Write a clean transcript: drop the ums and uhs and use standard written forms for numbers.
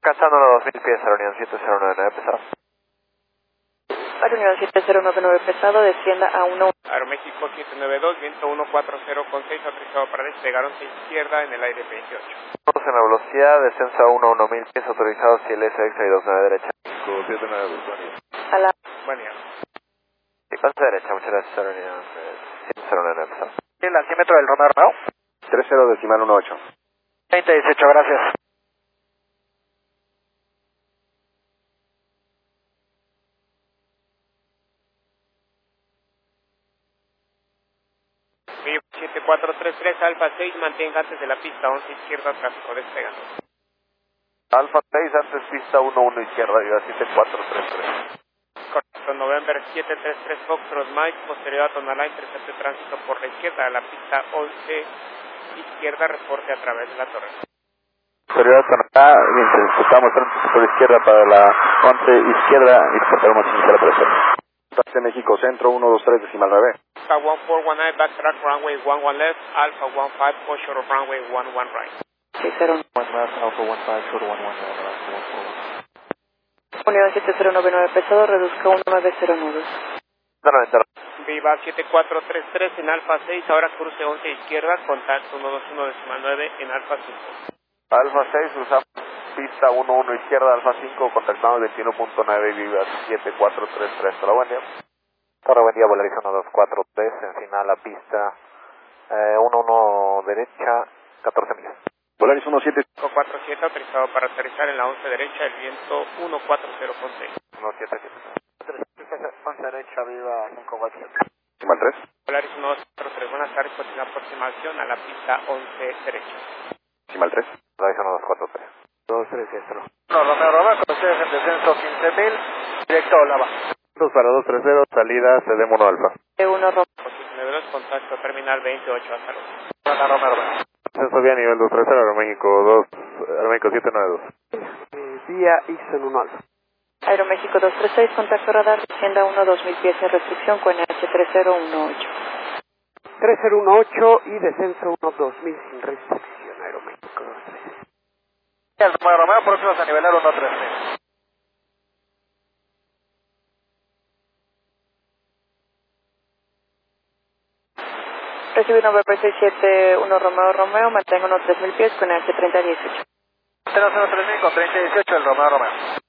alcanzando los 2000 pies, Aeronión 7099 pesado. Aeronión 7099 pesado, descienda a 1. Aeroméxico 792, viento 140 con 6, autorizado para despegar 11 izquierda en el aire 28. Estamos en la velocidad, descenso a 1000 pies, autorizados si el SX y 29 derecha. 792. A la... Buen día. Y pasa derecha, muchas gracias, Aeronión 7099 pesado. El altímetro del Romeo Romeo. 30.18. 2018, gracias. Vivo 7433, Alfa 6, mantenga antes de la pista 11 izquierda, tráfico despegando. Alfa 6, antes pista 11 izquierda, viva 7433. Correcto, November 733, Foxtrot Mike, posterior a Tonalá, intercepte tránsito por la izquierda de la pista 11 izquierda, reporte a través de la torre. Superior con acá, interceptamos tránsito por izquierda para la 11 izquierda y reportaremos inicial operación. Taxi México Centro 123.9. Alpha 1419, backtrack runway 11 left, Alpha 15, push short of runway 11 right. 60. 1 left, Alpha 15, short 11 left, Unión 7099 pesado, reduzca 1909. Viva 7433 en Alfa 6, ahora cruce 11 izquierda, contacto 121.9 en Alfa 5. Alfa 6, usamos pista 11 izquierda, Alfa 5, contactamos 21.9 y viva 7433. Hola, buen día. Torre, buen día, Volaris 1243, encima la pista 11 derecha, 14 millas. Volaris 17. 547, autorizado para aterrizar en la 11 derecha, el viento 140 con 6. 177. 11 derecha, viva 547. Decimal 3. Volaris 1243, buenas tardes, continúa aproximación a la pista 11 derecha. Decimal 3. Volaris 1243. 237. No, Romeo Romeo, con ustedes en descenso 15.000, directo a Olava. 2 para 230, salida, cedemos 1 alfa. 1 Romeo. 792, contacto terminal 28, hasta luego. Hola, Romeo Romeo. Ascenso vía nivel 230, Aeroméxico 792. Vía Ixon 1 Alfa. Aeroméxico 236, contacto radar, descienda a 2000 pies en restricción con H3018. 3018 y descenso 2000 sin restricción, Aeroméxico 236. El Romeo Romeo, próximos a nivelar 133. Recibe November 671 Romeo Romeo, mantenga unos 3000 pies con H3018. 03000 con 3018, el Romeo Romeo.